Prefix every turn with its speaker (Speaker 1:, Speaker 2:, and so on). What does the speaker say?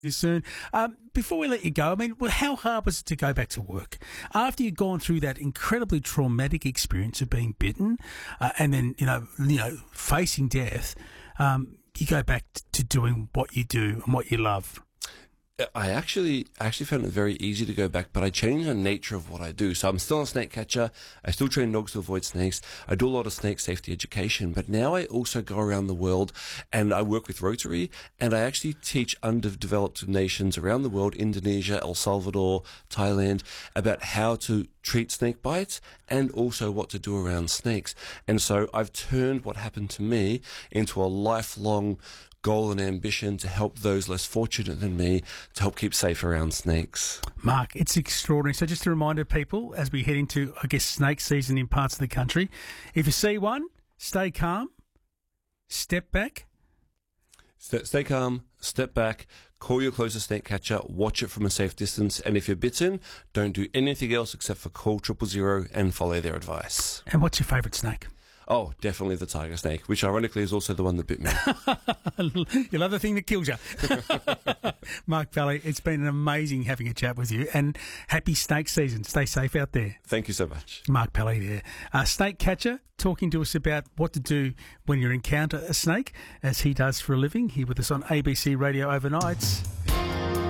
Speaker 1: You soon. Before we let you go, I mean, well, how hard was it to go back to work after you'd gone through that incredibly traumatic experience of being bitten, and then facing death? You go back to doing what you do and what you love.
Speaker 2: I actually found it very easy to go back, but I changed the nature of what I do. So I'm still a snake catcher. I still train dogs to avoid snakes. I do a lot of snake safety education, but now I also go around the world and I work with Rotary, and I actually teach underdeveloped nations around the world, Indonesia, El Salvador, Thailand, about how to treat snake bites and also what to do around snakes. And so I've turned what happened to me into a lifelong goal and ambition to help those less fortunate than me, to help keep safe around snakes.
Speaker 1: Mark, it's extraordinary. So just a reminder, people, as we head into, I guess, snake season in parts of the country, if you see one, stay calm, step back.
Speaker 2: Stay calm, step back, call your closest snake catcher, watch it from a safe distance, and if you're bitten, don't do anything else except for call 000 and follow their advice.
Speaker 1: And what's your favourite snake?
Speaker 2: Oh, definitely the tiger snake, which ironically is also the one that bit me.
Speaker 1: You love the thing that kills you. Mark Pally, it's been amazing having a chat with you, and happy snake season. Stay safe out there.
Speaker 2: Thank you so much.
Speaker 1: Mark Pally there. Snake catcher, talking to us about what to do when you encounter a snake, as he does for a living, here with us on ABC Radio Overnights.